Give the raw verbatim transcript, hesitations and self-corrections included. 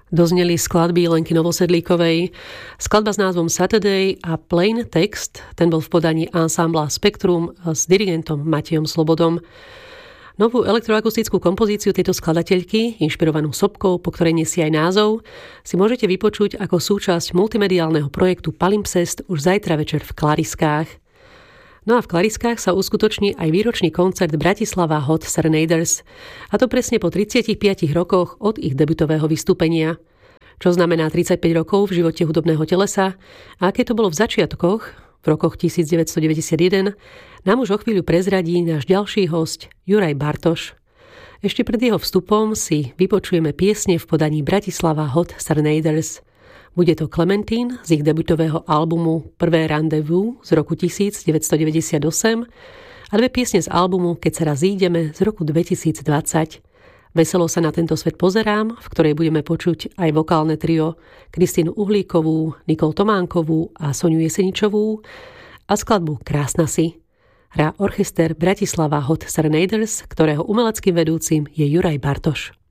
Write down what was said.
Dozneli skladby Lenky Novosedlíkovej. Skladba s názvom Saturday a Plain Text, ten bol v podaní ansambla Spektrum s dirigentom Matejom Slobodom. Novú elektroakustickú kompozíciu tejto skladateľky, inšpirovanú sopkou, po ktorej nesie aj názov, si môžete vypočuť ako súčasť multimediálneho projektu Palimpsest už zajtra večer v Klariskách. No a v Klariskách sa uskutoční aj výročný koncert Bratislava Hot Serenaders, a to presne po tridsiatich piatich rokoch od ich debutového vystúpenia. Čo znamená tridsaťpäť rokov v živote hudobného telesa a aké to bolo v začiatkoch, v rokoch devätnásťstodeväťdesiatjeden, nám už o chvíľu prezradí náš ďalší hosť Juraj Bartoš. Ešte pred jeho vstupom si vypočujeme piesne v podaní Bratislava Hot Serenaders. Bude to Clementine z ich debutového albumu Prvé randevú z roku devätnásťstodeväťdesiatosem a dve piesne z albumu Keď sa raz zídeme z roku dvetisícdvadsať. Veselo sa na tento svet pozerám, v ktorej budeme počuť aj vokálne trio Kristínu Uhlíkovú, Nikol Tománkovú a Soniu Jeseničovú a skladbu Krásna si. Hrá orchester Bratislava Hot Serenaders, ktorého umeleckým vedúcim je Juraj Bartoš.